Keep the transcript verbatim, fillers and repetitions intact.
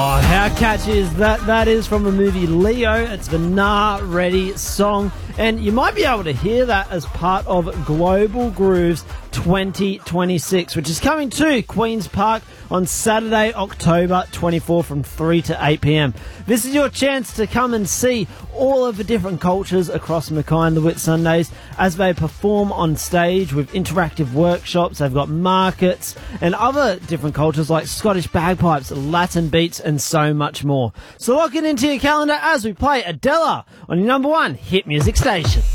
Oh, how catchy is that? That is from the movie Leo. It's the Nah Ready song. And you might be able to hear that as part of Global Grooves twenty twenty-six, which is coming to Queen's Park on Saturday, October twenty-fourth from three to eight p.m. This is your chance to come and see all of the different cultures across Mackay and the Whitsundays as they perform on stage with interactive workshops. They've got markets and other different cultures like Scottish bagpipes, Latin beats, and so much more. So lock it into your calendar as we play Adela on your number one hit music station.